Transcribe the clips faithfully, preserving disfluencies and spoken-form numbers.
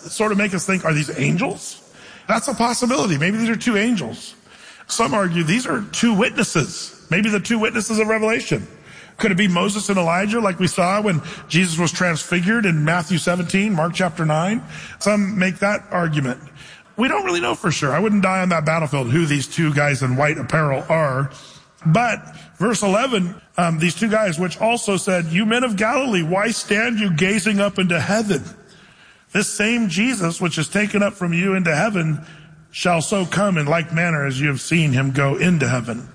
sort of make us think, are these angels? That's a possibility. Maybe these are two angels. Some argue these are two witnesses. Maybe the two witnesses of Revelation. Could it be Moses and Elijah like we saw when Jesus was transfigured in Matthew seventeen, Mark chapter nine? Some make that argument. We don't really know for sure. I wouldn't die on that battlefield who these two guys in white apparel are. But verse eleven, um, these two guys, which also said, you men of Galilee, why stand you gazing up into heaven? This same Jesus, which is taken up from you into heaven, shall so come in like manner as you have seen him go into heaven.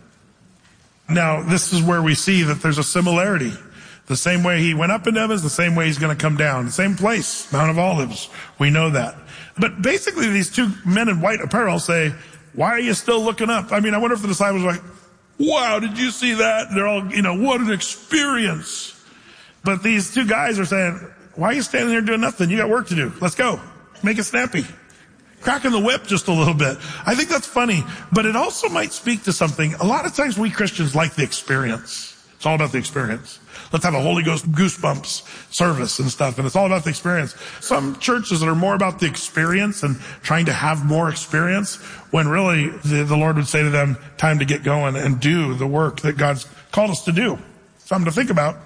Now, this is where we see that there's a similarity. The same way he went up into heaven is the same way he's going to come down. The same place, Mount of Olives. We know that. But basically, these two men in white apparel say, why are you still looking up? I mean, I wonder if the disciples were like, wow, did you see that? They're all, you know, what an experience. But these two guys are saying, why are you standing there doing nothing? You got work to do. Let's go. Make it snappy. Cracking the whip just a little bit. I think that's funny, but it also might speak to something. A lot of times we Christians like the experience. It's all about the experience. Let's have a Holy Ghost goosebumps service and stuff, and it's all about the experience. Some churches that are more about the experience and trying to have more experience, when really the, the Lord would say to them, time to get going and do the work that God's called us to do. Something to think about.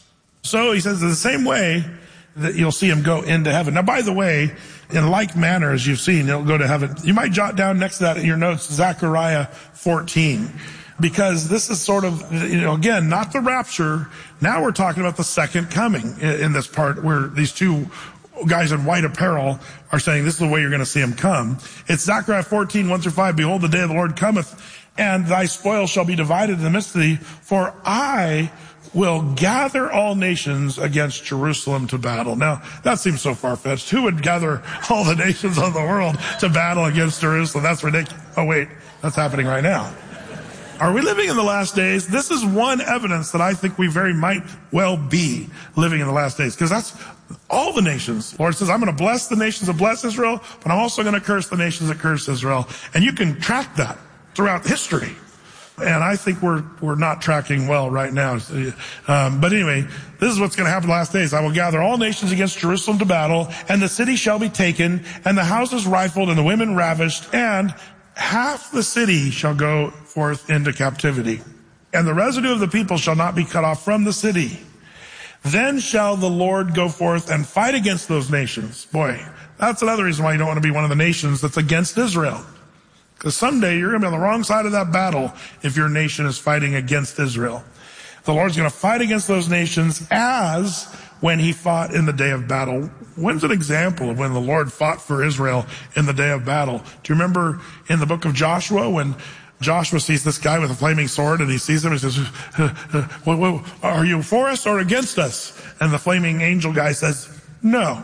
So he says, in the same way that you'll see him go into heaven. Now, by the way, in like manner as you've seen, he'll go to heaven. You might jot down next to that in your notes, Zechariah fourteen. Because this is sort of, you know, again, not the rapture. Now we're talking about the second coming in, in this part where these two guys in white apparel are saying this is the way you're going to see him come. It's Zechariah fourteen, one through five. Behold, the day of the Lord cometh, and thy spoil shall be divided in the midst of thee. For I will gather all nations against Jerusalem to battle. Now, that seems so far-fetched. Who would gather all the nations of the world to battle against Jerusalem? That's ridiculous. Oh, wait, that's happening right now. Are we living in the last days? This is one evidence that I think we very might well be living in the last days, because that's all the nations. The Lord says, I'm going to bless the nations that bless Israel, but I'm also going to curse the nations that curse Israel. And you can track that throughout history. And I think we're we're not tracking well right now. Um, but anyway, this is what's going to happen in the last days. I will gather all nations against Jerusalem to battle, and the city shall be taken, and the houses rifled, and the women ravished, and half the city shall go forth into captivity. And the residue of the people shall not be cut off from the city. Then shall the Lord go forth and fight against those nations. Boy, that's another reason why you don't want to be one of the nations that's against Israel. Because someday you're going to be on the wrong side of that battle if your nation is fighting against Israel. The Lord's going to fight against those nations as when he fought in the day of battle. When's an example of when the Lord fought for Israel in the day of battle? Do you remember in the book of Joshua when Joshua sees this guy with a flaming sword and he sees him and he says, well, well, are you for us or against us? And the flaming angel guy says, no.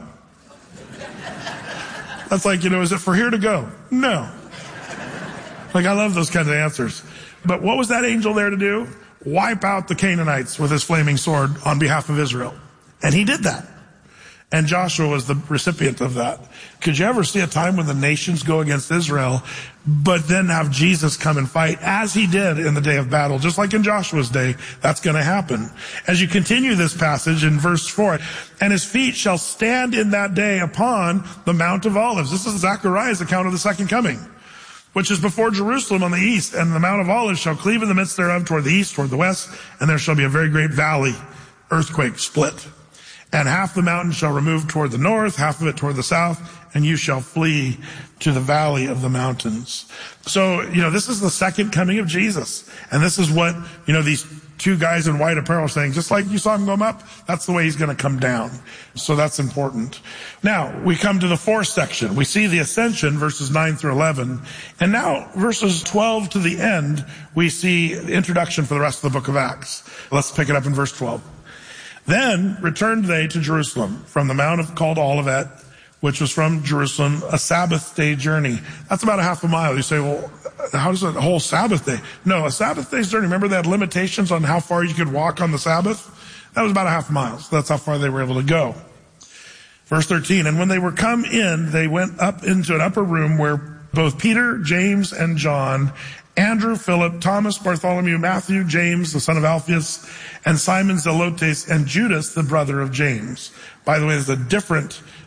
That's like, you know, is it for here to go? No. Like, I love those kinds of answers. But what was that angel there to do? Wipe out the Canaanites with his flaming sword on behalf of Israel. And he did that. And Joshua was the recipient of that. Could you ever see a time when the nations go against Israel, but then have Jesus come and fight as he did in the day of battle? Just like in Joshua's day, that's going to happen. As you continue this passage in verse four, and his feet shall stand in that day upon the Mount of Olives. This is Zechariah's account of the second coming, which is before Jerusalem on the east, and the Mount of Olives shall cleave in the midst thereof toward the east, toward the west, and there shall be a very great valley, earthquake, split. And half the mountain shall remove toward the north, half of it toward the south, and you shall flee to the valley of the mountains. So, you know, this is the second coming of Jesus. And this is what, you know, these two guys in white apparel are saying, just like you saw him go up, that's the way he's going to come down. So that's important. Now, we come to the fourth section. We see the ascension, verses nine through eleven. And now, verses twelve to the end, we see the introduction for the rest of the book of Acts. Let's pick it up in verse twelve. Then returned they to Jerusalem from the Mount of called Olivet, which was from Jerusalem a Sabbath day journey. That's about a half a mile. You say, well, how does a whole Sabbath day? No, a Sabbath day's journey. Remember they had limitations on how far you could walk on the Sabbath? That was about a half a mile. So that's how far they were able to go. Verse thirteen, and when they were come in, they went up into an upper room where both Peter, James, and John, Andrew, Philip, Thomas, Bartholomew, Matthew, James, the son of Alphaeus, and Simon Zelotes, and Judas, the brother of James. By the way, there's a different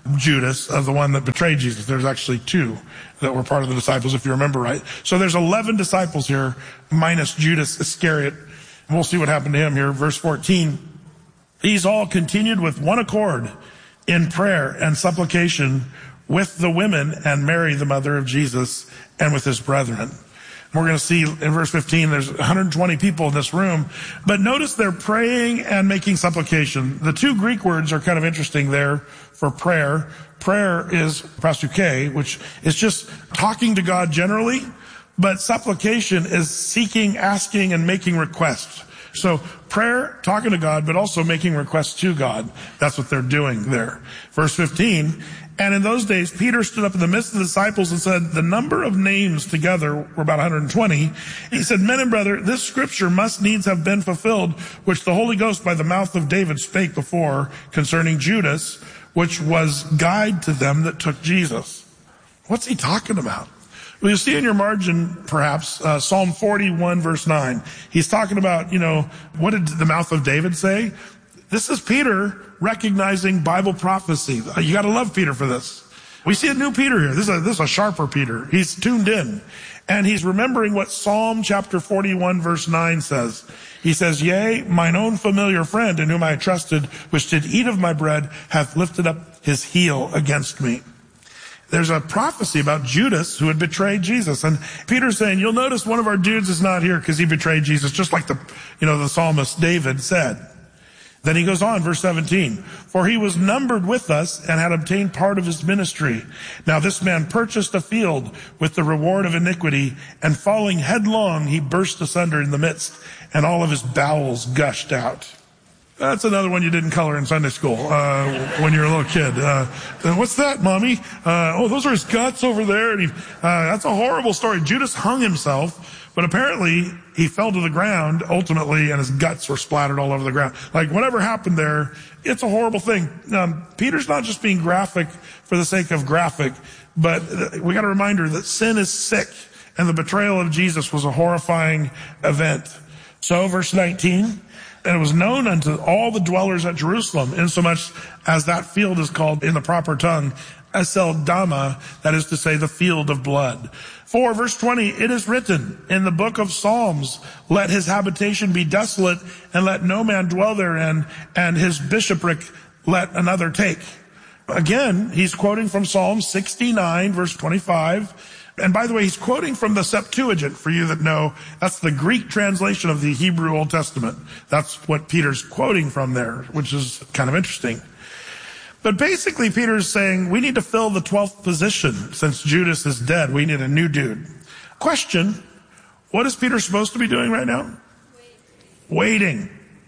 Judas, uh, the one that betrayed Jesus. There's actually two that were part of the disciples, if you remember right. So there's eleven disciples here, minus Judas Iscariot. We'll see what happened to him here. Verse fourteen. These all continued with one accord in prayer and supplication with the women and Mary, the mother of Jesus, and with his brethren. We're going to see in verse fifteen, there's one hundred twenty people in this room. But notice they're praying and making supplication. The two Greek words are kind of interesting there for prayer. Prayer is prasuke, which is just talking to God generally. But supplication is seeking, asking, and making requests. So prayer, talking to God, but also making requests to God. That's what they're doing there. Verse fifteen, and in those days, Peter stood up in the midst of the disciples and said, the number of names together were about one hundred twenty. He said, men and brother, this scripture must needs have been fulfilled, which the Holy Ghost by the mouth of David spake before concerning Judas, which was guide to them that took Jesus. What's he talking about? Well, you'll see in your margin, perhaps, uh, Psalm forty-one, verse nine. He's talking about, you know, what did the mouth of David say? This is Peter recognizing Bible prophecy. You got to love Peter for this. We see a new Peter here. This is a, this is a sharper Peter. He's tuned in. And he's remembering what Psalm chapter forty-one, verse nine says. He says, yea, mine own familiar friend in whom I trusted, which did eat of my bread, hath lifted up his heel against me. There's a prophecy about Judas who had betrayed Jesus. And Peter's saying, you'll notice one of our dudes is not here because he betrayed Jesus, just like the, you know, the psalmist David said. Then he goes on, verse seventeen, for he was numbered with us and had obtained part of his ministry. Now this man purchased a field with the reward of iniquity, and falling headlong, he burst asunder in the midst, and all of his bowels gushed out. That's another one you didn't color in Sunday school uh, when you were a little kid. Uh, what's that, Mommy? Uh, oh, those are his guts over there. And he, uh, that's a horrible story. Judas hung himself, but apparently he fell to the ground ultimately, and his guts were splattered all over the ground. Like whatever happened there, it's a horrible thing. Um, Peter's not just being graphic for the sake of graphic, but we got a reminder that sin is sick, and the betrayal of Jesus was a horrifying event. So, verse nineteen. And it was known unto all the dwellers at Jerusalem, insomuch as that field is called in the proper tongue, Esel Dama, that is to say, the field of blood. For, verse twenty, it is written in the book of Psalms, let his habitation be desolate, and let no man dwell therein, and his bishopric let another take. Again, he's quoting from Psalm sixty-nine, verse twenty-five. And by the way, he's quoting from the Septuagint, for you that know. That's the Greek translation of the Hebrew Old Testament. That's what Peter's quoting from there, which is kind of interesting. But basically, Peter's saying, we need to fill the twelfth position. Since Judas is dead, we need a new dude. Question, what is Peter supposed to be doing right now? Waiting.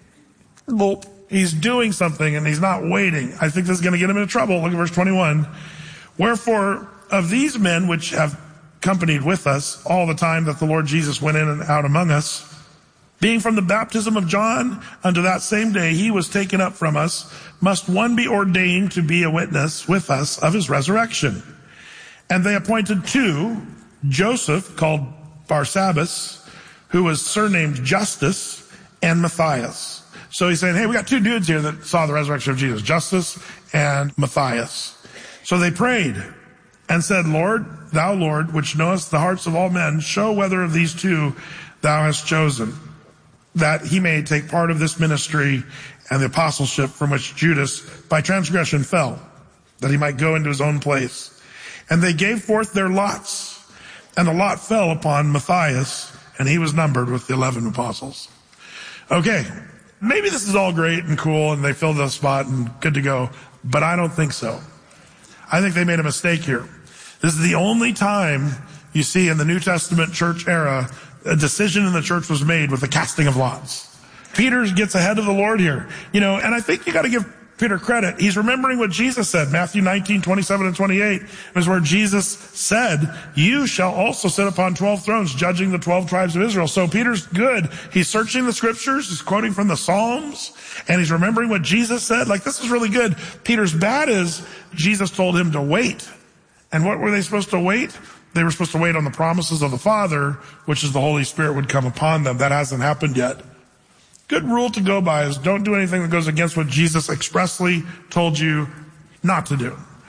Well, he's doing something and he's not waiting. I think this is going to get him into trouble. Look at verse twenty-one. Wherefore, of these men which have accompanied with us all the time that the Lord Jesus went in and out among us, being from the baptism of John unto that same day he was taken up from us, must one be ordained to be a witness with us of his resurrection. And they appointed two, Joseph, called Barsabbas, who was surnamed Justus, and Matthias. So he's saying, hey, we got two dudes here that saw the resurrection of Jesus, Justus and Matthias. So they prayed and said, Lord, thou Lord, which knowest the hearts of all men, show whether of these two thou hast chosen, that he may take part of this ministry and the apostleship from which Judas by transgression fell, that he might go into his own place. And they gave forth their lots, and the lot fell upon Matthias, and he was numbered with the eleven apostles. Okay, maybe this is all great and cool, and they filled the spot and good to go, but I don't think so. I think they made a mistake here. This is the only time you see in the New Testament church era a decision in the church was made with the casting of lots. Peter gets ahead of the Lord here. You know, and I think you got to give Peter credit. He's remembering what Jesus said, Matthew nineteen, twenty-seven and twenty-eight, is where Jesus said, you shall also sit upon twelve thrones, judging the twelve tribes of Israel. So Peter's good. He's searching the scriptures. He's quoting from the Psalms, and he's remembering what Jesus said. Like, this is really good. Peter's bad is Jesus told him to wait. And what were they supposed to wait? They were supposed to wait on the promises of the Father, which is the Holy Spirit would come upon them. That hasn't happened yet. Good rule to go by is don't do anything that goes against what Jesus expressly told you not to do.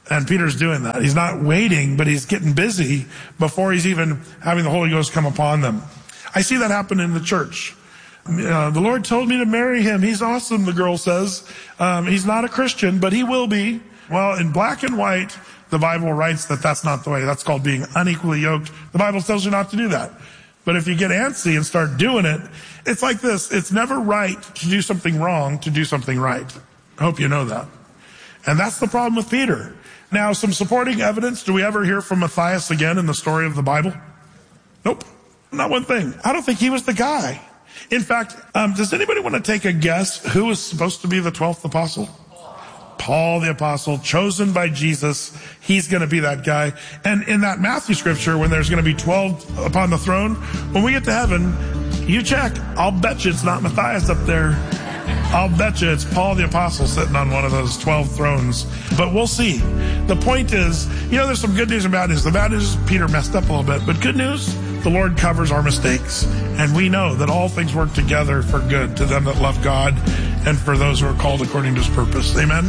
And Peter's doing that. He's not waiting, but he's getting busy before he's even having the Holy Ghost come upon them. I see that happen in the church. Uh, the Lord told me to marry him. He's awesome, the girl says. Um, he's not a Christian, but he will be. Well, in black and white, the Bible writes that that's not the way. That's called being unequally yoked. The Bible tells you not to do that. But if you get antsy and start doing it, it's like this. It's never right to do something wrong to do something right. I hope you know that. And that's the problem with Peter. Now, some supporting evidence. Do we ever hear from Matthias again in the story of the Bible? Nope. Not one thing. I don't think he was the guy. In fact, um, does anybody want to take a guess who was supposed to be the twelfth apostle? Paul the apostle, chosen by Jesus. He's going to be that guy. And in that Matthew scripture, when there's going to be twelve upon the throne, when we get to heaven, you check. I'll bet you it's not Matthias up there. I'll bet you it's Paul the apostle sitting on one of those twelve thrones. But we'll see. The point is, you know, there's some good news and bad news. The bad news is Peter messed up a little bit. But good news, the Lord covers our mistakes. And we know that all things work together for good to them that love God and for those who are called according to his purpose. Amen.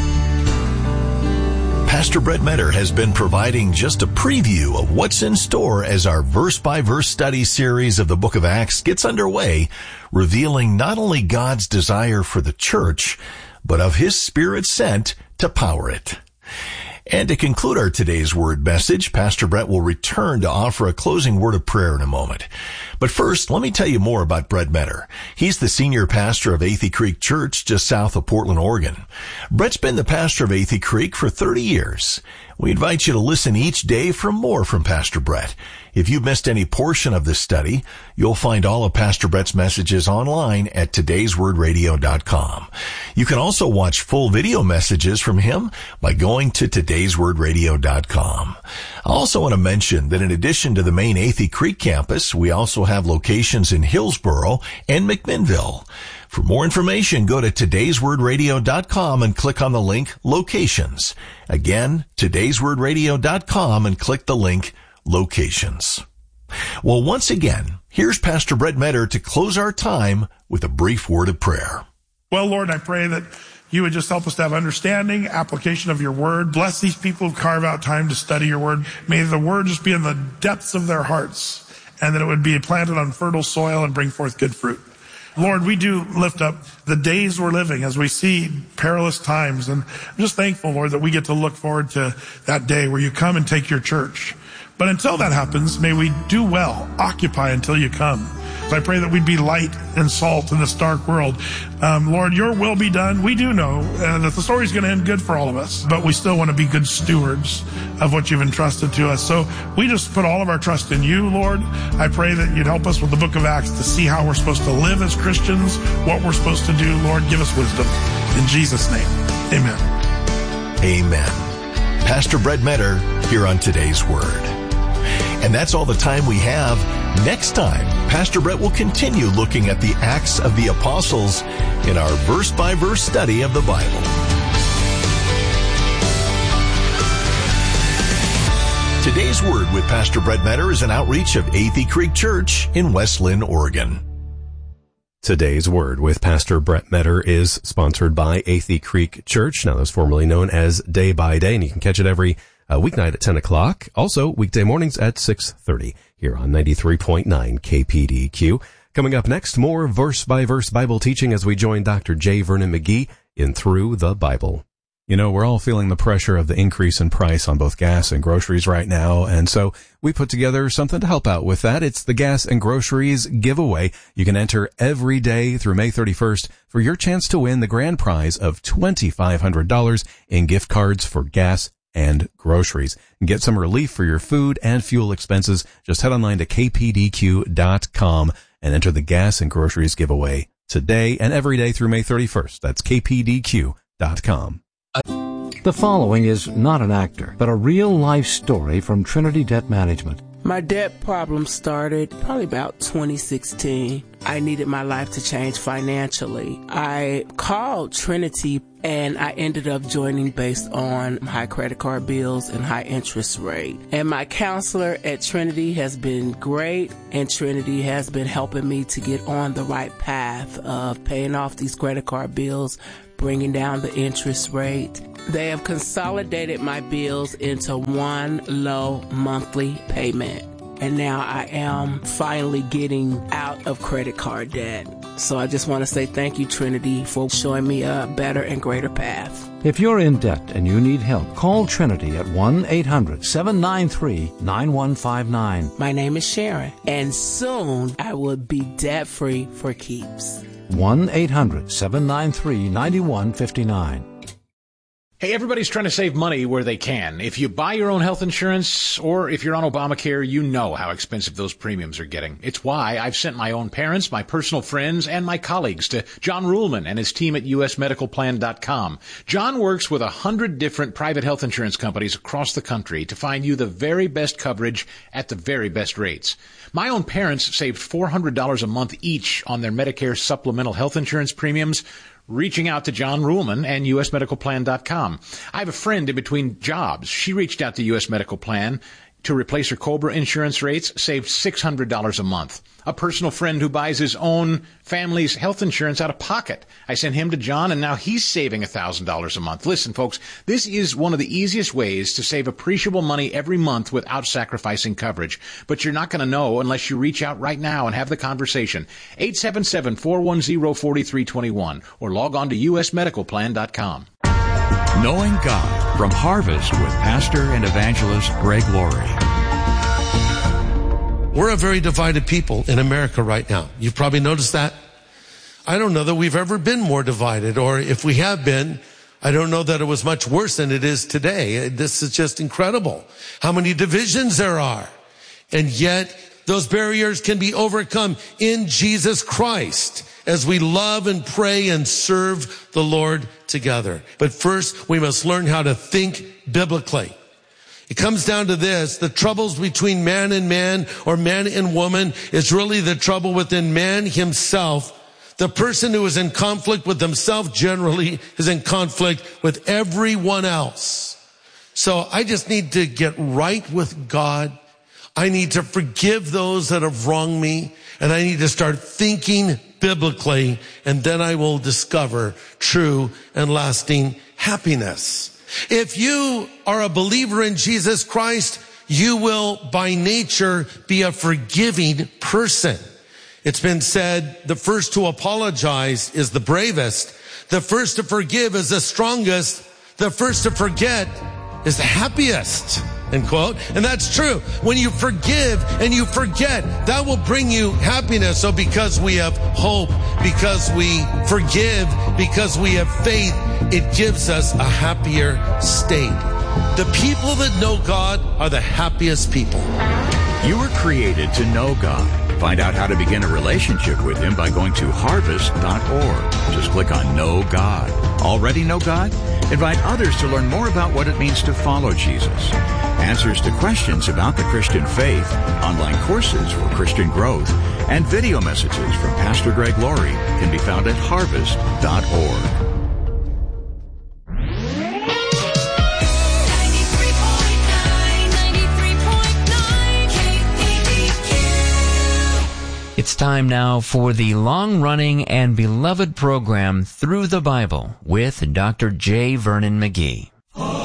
Pastor Brett Metter has been providing just a preview of what's in store as our verse-by-verse study series of the book of Acts gets underway, revealing not only God's desire for the church, but of his Spirit sent to power it. And to conclude our today's word message, Pastor Brett will return to offer a closing word of prayer in a moment. But first, let me tell you more about Brett Metter. He's the senior pastor of Athey Creek Church just south of Portland, Oregon. Brett's been the pastor of Athey Creek for thirty years. We invite you to listen each day for more from Pastor Brett. If you've missed any portion of this study, you'll find all of Pastor Brett's messages online at todays word radio dot com. You can also watch full video messages from him by going to todays word radio dot com. I also want to mention that in addition to the main Athey Creek campus, we also have locations in Hillsboro and McMinnville. For more information, go to todays word radio dot com and click on the link Locations. Again, todays word radio dot com and click the link Locations. Well, once again, here's Pastor Brett Metter to close our time with a brief word of prayer. Well, Lord, I pray that you would just help us to have understanding, application of your word. Bless these people who carve out time to study your word. May the word just be in the depths of their hearts, and that it would be planted on fertile soil and bring forth good fruit. Lord, we do lift up the days we're living as we see perilous times. And I'm just thankful, Lord, that we get to look forward to that day where you come and take your church. But until that happens, may we do well, occupy until you come. So I pray that we'd be light and salt in this dark world. Um, Lord, your will be done. We do know uh, that the story's going to end good for all of us, but we still want to be good stewards of what you've entrusted to us. So we just put all of our trust in you, Lord. I pray that you'd help us with the book of Acts to see how we're supposed to live as Christians, what we're supposed to do. Lord, give us wisdom. In Jesus' name, amen. Amen. Pastor Brett Metter here on Today's Word. And that's all the time we have. Next time, Pastor Brett will continue looking at the Acts of the Apostles in our verse-by-verse study of the Bible. Today's Word with Pastor Brett Metter is an outreach of Athey Creek Church in West Linn, Oregon. Today's Word with Pastor Brett Metter is sponsored by Athey Creek Church. Now, that's formerly known as Day by Day, and you can catch it every uh, weeknight at ten o'clock. Also, weekday mornings at six thirty here on ninety-three point nine K P D Q. Coming up next, more verse-by-verse Bible teaching as we join Doctor J. Vernon McGee in Through the Bible. You know, we're all feeling the pressure of the increase in price on both gas and groceries right now, and so we put together something to help out with that. It's the Gas and Groceries giveaway. You can enter every day through May thirty-first for your chance to win the grand prize of twenty-five hundred dollars in gift cards for gas and groceries. And get some relief for your food and fuel expenses. Just head online to k p d q dot com and enter the Gas and Groceries giveaway today and every day through May thirty-first. That's k p d q dot com. The following is not an actor, but a real-life story from Trinity Debt Management. My debt problem started probably about twenty sixteen. I needed my life to change financially. I called Trinity and I ended up joining based on high credit card bills and high interest rate. And my counselor at Trinity has been great, and Trinity has been helping me to get on the right path of paying off these credit card bills, bringing down the interest rate. They have consolidated my bills into one low monthly payment. And now I am finally getting out of credit card debt. So I just want to say thank you, Trinity, for showing me a better and greater path. If you're in debt and you need help, call Trinity at one eight hundred seven nine three nine one five nine. My name is Sharon, and soon I will be debt-free for keeps. one eight hundred seven nine three nine one five nine. Hey, everybody's trying to save money where they can. If you buy your own health insurance or if you're on Obamacare, you know how expensive those premiums are getting. It's why I've sent my own parents, my personal friends, and my colleagues to John Ruhlman and his team at U S medical plan dot com. John works with a hundred different private health insurance companies across the country to find you the very best coverage at the very best rates. My own parents saved four hundred dollars a month each on their Medicare supplemental health insurance premiums, reaching out to John Ruhlman and U S medical plan dot com. I have a friend in between jobs. She reached out to U S Medical Plan to replace her COBRA insurance rates, saved six hundred dollars a month. A personal friend who buys his own family's health insurance out of pocket. I sent him to John, and now he's saving one thousand dollars a month. Listen, folks, this is one of the easiest ways to save appreciable money every month without sacrificing coverage. But you're not going to know unless you reach out right now and have the conversation. eight seven seven, four one zero, four three two one or log on to U S medical plan dot com. Knowing God from Harvest with Pastor and Evangelist Greg Laurie. We're a very divided people in America right now. You've probably noticed that. I don't know that we've ever been more divided, or if we have been, I don't know that it was much worse than it is today. This is just incredible how many divisions there are. And yet those barriers can be overcome in Jesus Christ as we love and pray and serve the Lord together. But first, we must learn how to think biblically. It comes down to this: the troubles between man and man, or man and woman, is really the trouble within man himself. The person who is in conflict with himself generally is in conflict with everyone else. So I just need to get right with God. I need to forgive those that have wronged me, and I need to start thinking biblically, and then I will discover true and lasting happiness. If you are a believer in Jesus Christ, you will by nature be a forgiving person. It's been said the first to apologize is the bravest. The first to forgive is the strongest. The first to forget is the happiest. End quote. And that's true. When you forgive and you forget, that will bring you happiness. So because we have hope, because we forgive, because we have faith, it gives us a happier state. The people that know God are the happiest people. You were created to know God. Find out how to begin a relationship with Him by going to harvest dot org. Just click on Know God. Already know God? Invite others to learn more about what it means to follow Jesus. Answers to questions about the Christian faith, online courses for Christian growth, and video messages from Pastor Greg Laurie can be found at harvest dot org. It's time now for the long-running and beloved program Through the Bible with Doctor J. Vernon McGee.